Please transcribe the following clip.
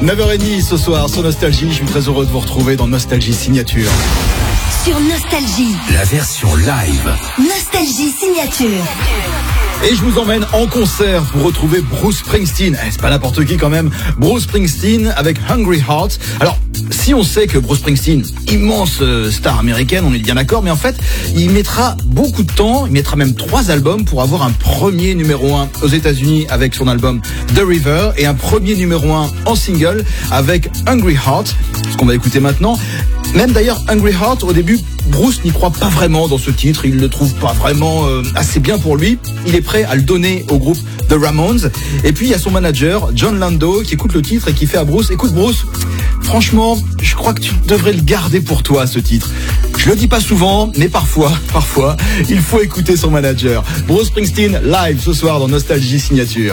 9h30 ce soir sur Nostalgie. Je suis très heureux de vous retrouver dans Nostalgie Signature. Sur Nostalgie, la version live. Nostalgie Signature. Et je vous emmène en concert pour retrouver Bruce Springsteen. C'est pas n'importe qui quand même. Bruce Springsteen avec Hungry Heart. Alors, si on sait que Bruce Springsteen, immense star américaine, on est bien d'accord, mais en fait, il mettra beaucoup de temps, il mettra même 3 albums pour avoir un premier numéro 1 aux États-Unis avec son album The River et un premier numéro 1 en single avec Hungry Heart, ce qu'on va écouter maintenant. Même d'ailleurs, Hungry Heart, au début, Bruce n'y croit pas vraiment dans ce titre, il le trouve pas vraiment assez bien pour lui. Il est prêt à le donner au groupe The Ramones. Et puis il y a son manager, John Lando, qui écoute le titre et qui fait à Bruce: écoute Bruce, franchement, je crois que tu devrais le garder pour toi, ce titre. Je le dis pas souvent, mais parfois, il faut écouter son manager. Bruce Springsteen live ce soir dans Nostalgie Signature.